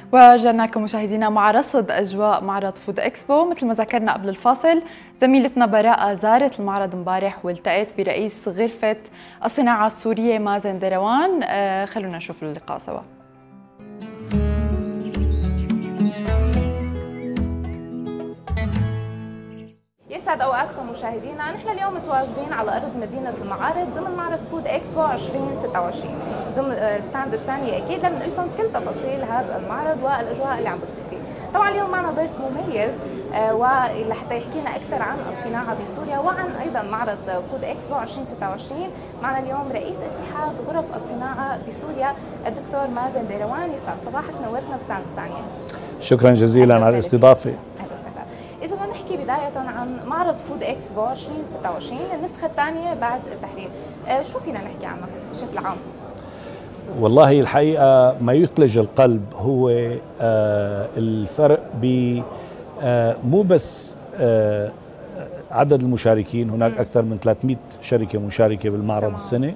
ورجعنا لكم مشاهدينا مع رصد أجواء معرض فود إكسبو. مثل ما ذكرنا قبل الفاصل، زميلتنا براءة زارت المعرض امبارح والتقيت برئيس غرفة الصناعة السورية مازن دروان. خلونا نشوف اللقاء سوا. يسعد اوقاتكم مشاهدينا. نحن اليوم متواجدين على ارض مدينه المعارض ضمن معرض فود اكسبو 2026 ضمن ستاند الثانيه، اكيد لنقول لكم كل تفاصيل هذا المعرض والاجواء اللي عم بتصير فيه. طبعا اليوم معنا ضيف مميز ولحتى يحكي لنا اكثر عن الصناعه بسوريا وعن ايضا معرض فود اكسبو 2026. معنا اليوم رئيس اتحاد غرف الصناعه بسوريا الدكتور مازن دروان. يسعد صباحك، نورتنا في ستاند الثانيه. شكرا جزيلا على الاستضافه. إذا بدنا نحكي بداية عن معرض فود إكسبو 2026 النسخة الثانية بعد التحرير، شو فينا نحكي عنه بشكل عام؟ والله الحقيقة ما يثلج القلب هو الفرق ب مو بس عدد المشاركين. هناك أكثر من 300 شركة مشاركة بالمعرض السنة،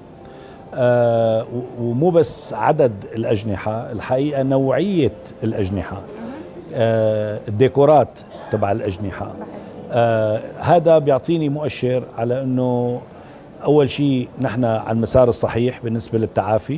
ومو بس عدد الأجنحة، الحقيقة نوعية الأجنحة، الديكورات تبع الأجنحة. هذا بيعطيني مؤشر على أنه أول شيء نحن على المسار الصحيح بالنسبة للتعافي.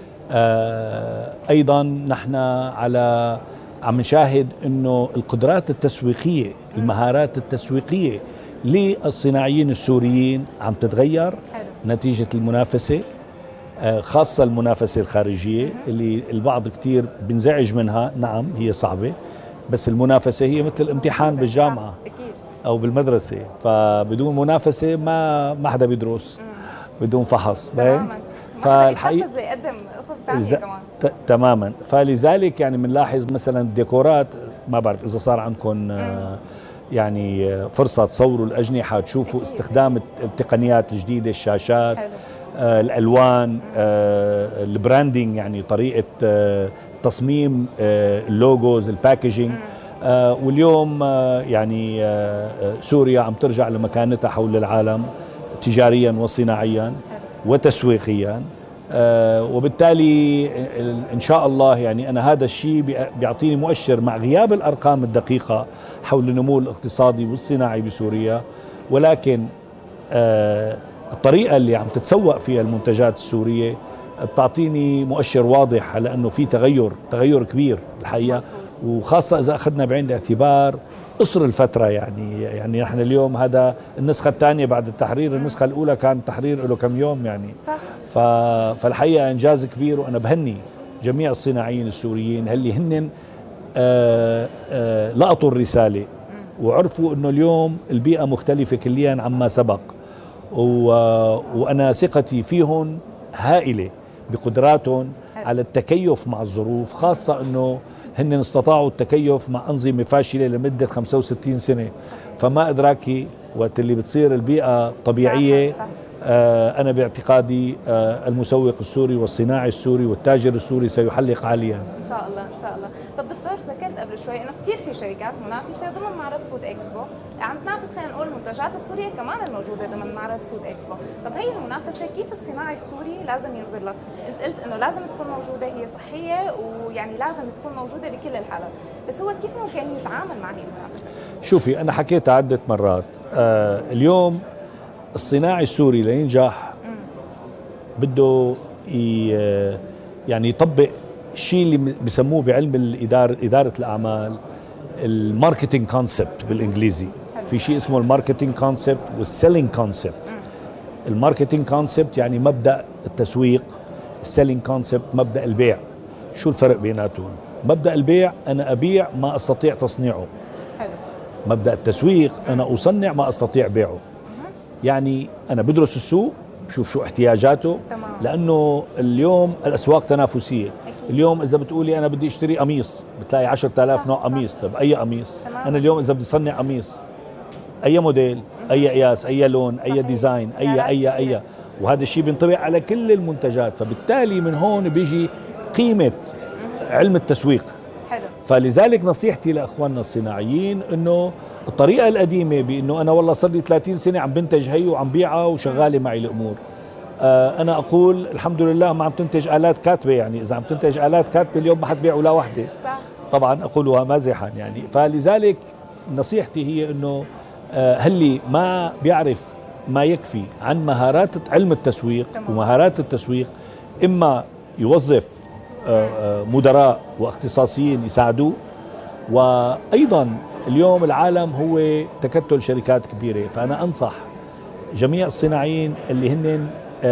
أيضا نحن عم نشاهد أنه القدرات التسويقية، المهارات التسويقية للصناعيين السوريين عم تتغير نتيجة المنافسة، خاصة المنافسة الخارجية اللي البعض كتير بنزعج منها. نعم هي صعبة، بس المنافسة هي مثل الامتحان بالجامعة أو بالمدرسة، فبدون منافسة ما حدا بيدرس، بدون فحص. تماما. فالحقيقة يقدم قصص ثانية كمان. تماما. فلذلك يعني بنلاحظ مثلا الديكورات، ما بعرف إذا صار عندكم يعني فرصة تصوروا الأجنحة، تشوفوا استخدام التقنيات الجديدة، الشاشات، الألوان، البراندينج، يعني طريقة تصميم اللوجوز، الباكجينج. واليوم يعني سوريا عم ترجع لمكانتها حول العالم تجاريا وصناعيا وتسويقيا، وبالتالي إن شاء الله يعني أنا هذا الشيء بيعطيني مؤشر مع غياب الأرقام الدقيقة حول النمو الاقتصادي والصناعي بسوريا، ولكن الطريقة اللي عم تتسوق فيها المنتجات السورية بتعطيني مؤشر واضح على أنه في تغير كبير الحقيقة، وخاصة إذا أخذنا بعين الاعتبار قصر الفترة. يعني نحن اليوم هذا النسخة الثانية بعد التحرير، النسخة الأولى كان التحرير له كم يوم يعني. صح. فالحقيقة إنجاز كبير، وأنا بهني جميع الصناعيين السوريين اللي هن لقطوا الرسالة وعرفوا أنه اليوم البيئة مختلفة كليا عما سبق، وأنا ثقتي فيهم هائلة بقدراتهم على التكيف مع الظروف، خاصة أنه هن استطاعوا التكيف مع أنظمة فاشلة لمدة 65 سنة. فما أدراكي وقت اللي بتصير البيئة طبيعية، أنا باعتقادي المسوق السوري والصناعي السوري والتاجر السوري سيحلق عاليا إن شاء الله إن شاء الله. طب دكتور، ذكرت قبل شوي إنه كثير في شركات منافسة ضمن معرض فود إكسبو عم تنافس، خلينا نقول المنتجات السورية كمان الموجودة ضمن معرض فود إكسبو. طب هي المنافسة كيف الصناعي السوري لازم ينظر لها؟ أنت قلت إنه لازم تكون موجودة، هي صحية ويعني لازم تكون موجودة بكل الحالات، بس هو كيف ممكن يتعامل مع هي المنافسة؟ شوفي، أنا حكيت عدة مرات، اليوم الصناعي السوري لينجح بده يعني يطبق الشيء اللي بسموه بعلم إدارة الأعمال الماركتينج كونسبت بالإنجليزي. في شيء اسمه الماركتينج كونسبت والسيلينج كونسبت. الماركتينج كونسبت يعني مبدأ التسويق، السيلينج كونسبت مبدأ البيع. شو الفرق بيناتهم؟ مبدأ البيع أنا أبيع ما أستطيع تصنيعه. حلو. مبدأ التسويق أنا أصنع ما أستطيع بيعه. يعني أنا بدرس السوق، بشوف شو احتياجاته. تمام. لأنه اليوم الأسواق تنافسية. أكيد. اليوم إذا بتقولي أنا بدي أشتري قميص بتلاقي 10,000 نوع قميص. طب أي قميص؟ تمام. أنا اليوم إذا بدي أصنع قميص، أي موديل، أي قياس، أي لون، صحيح. أي ديزاين، أي وهذا الشيء بينطبق على كل المنتجات. فبالتالي من هون بيجي قيمة علم التسويق. حلو. فلذلك نصيحتي لأخواننا الصناعيين إنه الطريقة القديمة بأنه أنا والله صار لي 30 سنة عم بنتج هي وعم بيعها وشغالة معي الأمور، أنا أقول الحمد لله ما عم تنتج آلات كاتبة. يعني إذا عم تنتج آلات كاتبة اليوم ما حد بيع ولا وحدة. طبعا أقولها مازحا يعني. فلذلك نصيحتي هي أنه هل ما بيعرف ما يكفي عن مهارات علم التسويق ومهارات التسويق، إما يوظف مدراء واختصاصيين يساعدوه. وأيضا اليوم العالم هو تكتل شركات كبيرة، فأنا أنصح جميع الصناعيين اللي هن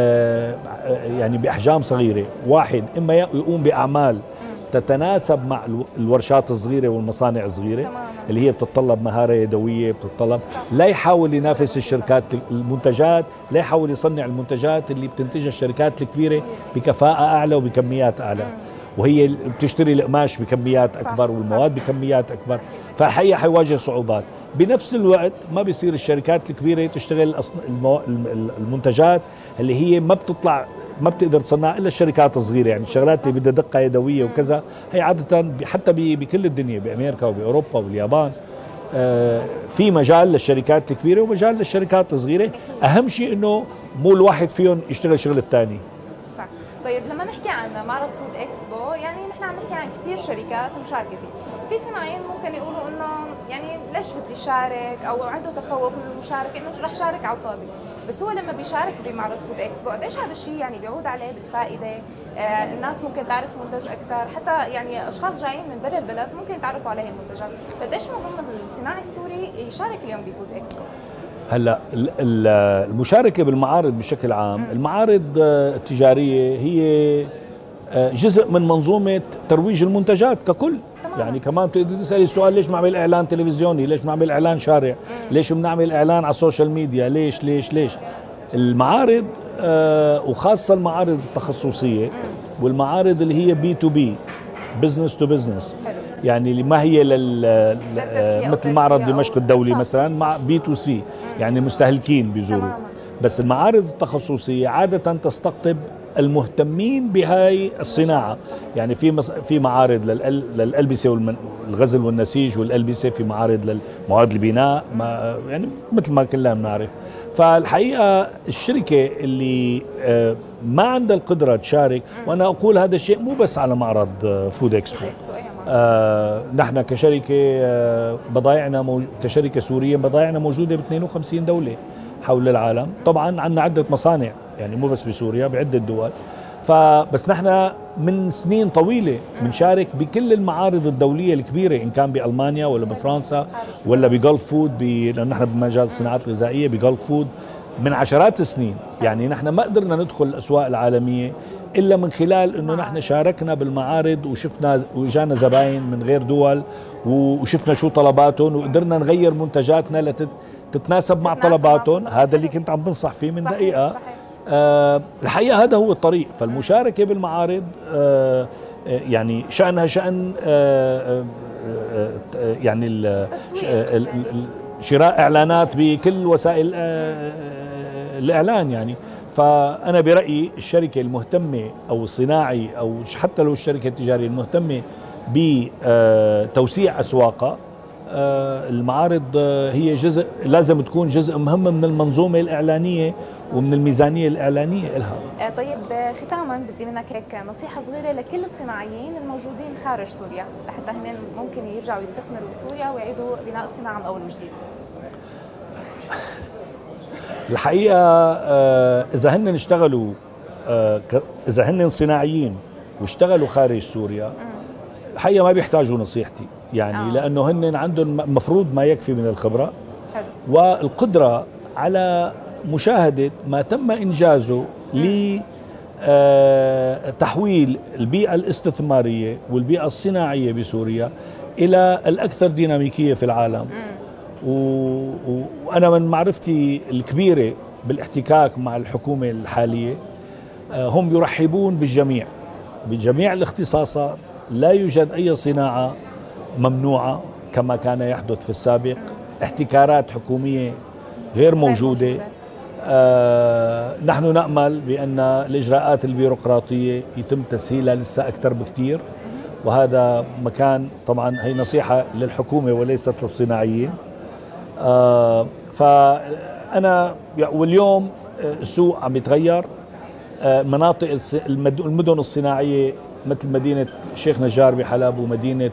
يعني بأحجام صغيرة، واحد إما يقوم بأعمال تتناسب مع الورشات الصغيرة والمصانع الصغيرة اللي هي بتتطلب مهارة يدوية، بتتطلب لا يحاول ينافس الشركات المنتجات، لا يحاول يصنع المنتجات اللي بتنتجها الشركات الكبيرة بكفاءة أعلى وبكميات أعلى، وهي بتشتري القماش بكميات أكبر والمواد بكميات أكبر. فالحقيقة حيواجه صعوبات. بنفس الوقت ما بيصير الشركات الكبيرة تشتغل المنتجات اللي هي ما بتقدر تصنع إلا الشركات الصغيرة، يعني الشغلات اللي بدها دقة يدوية وكذا هي عادة حتى بكل الدنيا، بأمريكا وبأوروبا واليابان في مجال للشركات الكبيرة ومجال للشركات الصغيرة. أهم شيء إنه مو الواحد فيهم يشتغل شغل الثاني. طيب لما نحكي عن معرض فود اكسبو، يعني نحن عم نحكي عن كثير شركات مشاركه فيه. في صناعيين ممكن يقولوا انه يعني ليش بدي شارك، او عنده تخوف من المشاركه انه رح شارك على الفاضي. بس هو لما بيشارك بمعرض فود اكسبو قديش هذا الشيء يعني بيعود عليه بالفائده. الناس ممكن تعرف منتج اكثر، حتى يعني اشخاص جايين من برا البلد ممكن يتعرفوا على هي المنتجات. قديش مهم الصناعي السوري يشارك اليوم بفود اكسبو؟ هلا المشاركة بالمعارض بشكل عام، المعارض التجارية هي جزء من منظومة ترويج المنتجات ككل. يعني كمان بتقدر تسألي السؤال ليش ما نعمل إعلان تلفزيوني، ليش ما نعمل إعلان شارع، ليش بنعمل إعلان على السوشيال ميديا، ليش المعارض وخاصة المعارض التخصصية والمعارض اللي هي بي تو بي، بزنس تو بزنس، يعني اللي ما هي مثل معرض دمشق الدولي مثلا مع بي تو سي، يعني مستهلكين بيزوروا. بس المعارض التخصصية عادة تستقطب المهتمين بهاي الصناعة. يعني في معارض للألبسة والغزل والنسيج والألبسة، في معارض للمواد البناء، يعني مثل ما كلنا بنعرف. فالحقيقة الشركة اللي ما عندها القدرة تشارك، وأنا أقول هذا الشيء مو بس على معرض فود اكسبو، نحن كشركة بضائعنا كشركة سورية بضائعنا موجودة ب 52 دولة حول العالم. طبعا عندنا عدة مصانع، يعني مو بس بسوريا، بعدة دول. فبس نحن من سنين طويلة بنشارك بكل المعارض الدولية الكبيرة، إن كان بألمانيا ولا بفرنسا ولا بجلف فود، لأن نحن بمجال الصناعات الغذائية بجلف فود من عشرات السنين. يعني نحن ما قدرنا ندخل الأسواق العالمية إلا من خلال أنه نحن شاركنا بالمعارض وشفنا وجانا زباين من غير دول وشفنا شو طلباتهم وقدرنا نغير منتجاتنا تتناسب مع طلباتهم. هذا اللي كنت عم بنصح فيه من دقيقة. الحقيقة هذا هو الطريق. فالمشاركة بالمعارض يعني شأنها شأن يعني شراء إعلانات بكل وسائل الإعلان يعني. فأنا برأيي الشركة المهتمة أو الصناعي أو حتى لو الشركة التجارية المهتمة بتوسيع أسواقها، المعارض هي لازم تكون جزء مهم من المنظومة الإعلانية ومن الميزانية الإعلانية لها. طيب ختاما بدي منك هيك نصيحة صغيرة لكل الصناعيين الموجودين خارج سوريا لحتى هن ممكن يرجعوا يستثمروا بسوريا ويعيدوا بناء الصناعة من أول وجديد. الحقيقة إذا هن اشتغلوا إذا هن صناعيين واشتغلوا خارج سوريا، الحقيقة ما بيحتاجوا نصيحتي يعني لأنه هن عندهم مفروض ما يكفي من الخبرة والقدرة على مشاهدة ما تم إنجازه لتحويل البيئة الاستثمارية والبيئة الصناعية بسوريا إلى الأكثر ديناميكية في العالم. وأنا من معرفتي الكبيرة بالاحتكاك مع الحكومة الحالية، هم يرحبون بالجميع بجميع الاختصاصات. لا يوجد أي صناعة ممنوعة كما كان يحدث في السابق. احتكارات حكومية غير موجودة. نحن نأمل بأن الإجراءات البيروقراطية يتم تسهيلها لسه أكثر بكتير، وهذا مكان طبعا هي نصيحة للحكومة وليست للصناعيين. فأنا واليوم السوق عم يتغير، مناطق المدن الصناعية مثل مدينة شيخ نجار بحلب ومدينة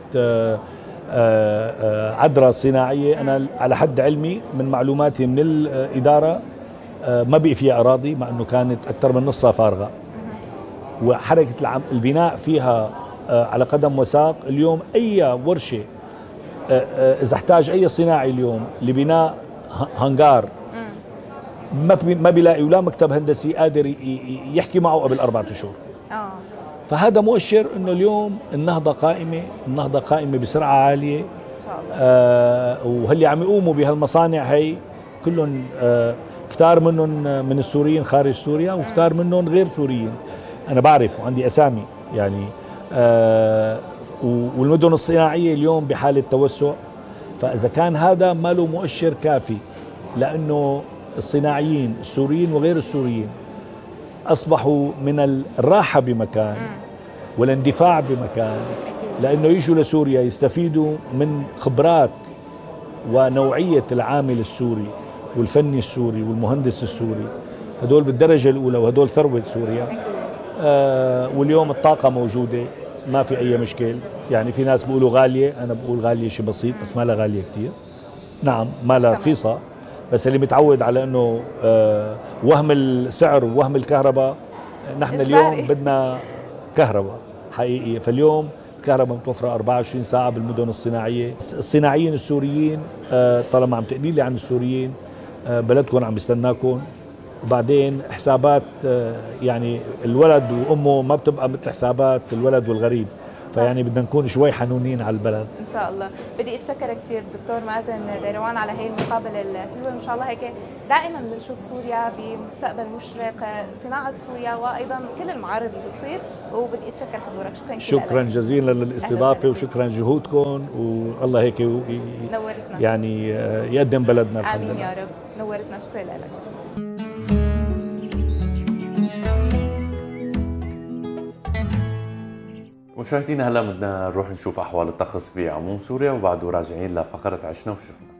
عدرا الصناعية، أنا على حد علمي من معلوماتي من الإدارة ما بقي فيها أراضي، مع أنه كانت أكثر من نصها فارغة، وحركة البناء فيها على قدم وساق. اليوم أي ورشة إذا احتاج أي صناعي اليوم لبناء هنغار ما بيلاقي ولا مكتب هندسي قادر يحكي معه قبل 4 أشهر. فهذا مؤشر انه اليوم النهضة قائمة بسرعة عالية ان شاء الله. وهاللي عم يقوموا بهالمصانع هي كلهم كتار منهم من السوريين خارج سوريا وكتار منهم غير سوريين، انا بعرف وعندي اسامي يعني. والمدن الصناعية اليوم بحالة توسع، فاذا كان هذا ما له مؤشر كافي، لانه الصناعيين السوريين وغير السوريين أصبحوا من الراحة بمكان والاندفاع بمكان، لأنه يجوا لسوريا يستفيدوا من خبرات ونوعية العامل السوري والفني السوري والمهندس السوري، هدول بالدرجة الأولى وهدول ثروة سوريا. واليوم الطاقة موجودة، ما في أي مشكل. يعني في ناس بيقولوا غالية، أنا بقول غالية شيء بسيط، بس ما لها غالية كتير. نعم ما لها رخيصة، بس اللي متعود على انه وهم السعر ووهم الكهرباء، نحن اليوم بدنا كهرباء حقيقية. فاليوم الكهرباء متوفرة 24 ساعة بالمدن الصناعية. الصناعيين السوريين طالما عم تقولي لي عن السوريين، بلدكم عم يستناكم. وبعدين حسابات يعني الولد وامه ما بتبقى مثل حسابات الولد والغريب، فيعني بدنا نكون شوي حنونين على البلد ان شاء الله. بدي اتشكر كثير دكتور مازن ديروان على هي المقابله الحلوه. ان شاء الله هيك دائما بنشوف سوريا بمستقبل مشرق، صناعه سوريا وايضا كل المعارض اللي بتصير. وبدي اتشكر حضورك، شكرا جزيلا للاستضافه وشكرا جهودكم، والله هيك نورتنا يعني يقدم بلدنا الحمد لله. امين يا رب. نورتنا، شكرا لك. مشاهدينا هلا بدنا نروح نشوف احوال الطقس بعموم سوريا، وبعده راجعين لفقره عشنا وشفنا.